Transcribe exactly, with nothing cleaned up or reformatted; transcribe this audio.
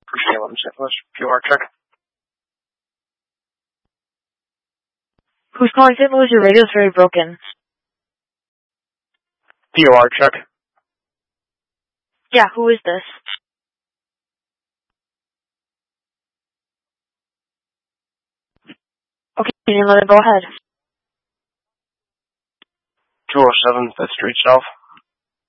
Salem, Saint Louis. P O R check. Who's calling Saint Louis? Your radio's very broken. P O R check. Yeah, who is this? Okay, you let it go ahead. two oh seven Fifth Street South.